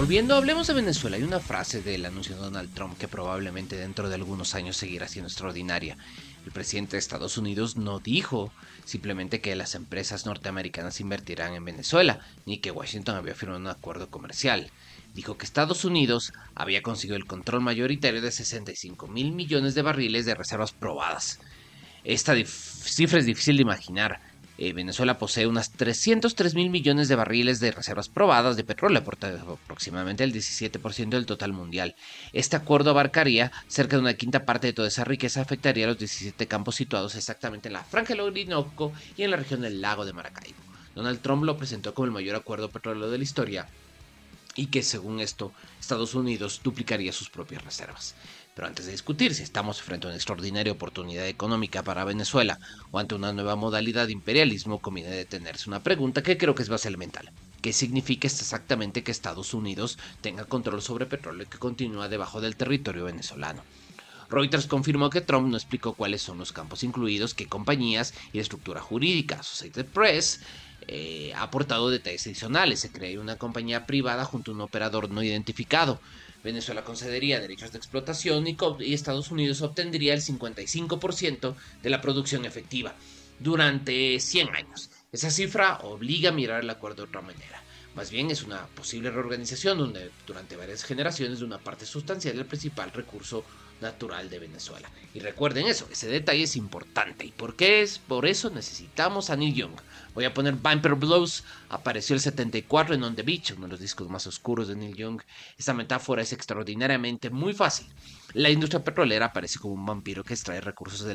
Volviendo, hablemos de Venezuela. Hay una frase del anuncio de Donald Trump que probablemente dentro de algunos años seguirá siendo extraordinaria. El presidente de Estados Unidos no dijo simplemente que las empresas norteamericanas invertirán en Venezuela, ni que Washington había firmado un acuerdo comercial. Dijo que Estados Unidos había conseguido el control mayoritario de 65 mil millones de barriles de reservas probadas. Esta cifra es difícil de imaginar. Venezuela posee unas 303 mil millones de barriles de reservas probadas de petróleo, aproximadamente el 17% del total mundial. Este acuerdo abarcaría cerca de una quinta parte de toda esa riqueza, afectaría a los 17 campos situados exactamente en la franja del Orinoco y en la región del lago de Maracaibo. Donald Trump lo presentó como el mayor acuerdo petrolero de la historia y que según esto Estados Unidos duplicaría sus propias reservas. Pero antes de discutir si estamos frente a una extraordinaria oportunidad económica para Venezuela o ante una nueva modalidad de imperialismo, conviene detenerse una pregunta que creo que es más elemental. ¿Qué significa exactamente que Estados Unidos tenga control sobre petróleo que continúa debajo del territorio venezolano? Reuters confirmó que Trump no explicó cuáles son los campos incluidos, qué compañías y la estructura jurídica. Associated Press ha aportado detalles adicionales. Se crearía una compañía privada junto a un operador no identificado. Venezuela concedería derechos de explotación y Estados Unidos obtendría el 55% de la producción efectiva durante 100 años. Esa cifra obliga a mirar el acuerdo de otra manera. Más bien es una posible reorganización donde durante varias generaciones de una parte sustancial del principal recurso natural de Venezuela. Y recuerden eso, ese detalle es importante. ¿Y por qué es? Por eso necesitamos a Neil Young. Voy a poner Vampire Blues, apareció el 74 en On the Beach, uno de los discos más oscuros de Neil Young. Esta metáfora es extraordinariamente muy fácil. La industria petrolera aparece como un vampiro que extrae recursos de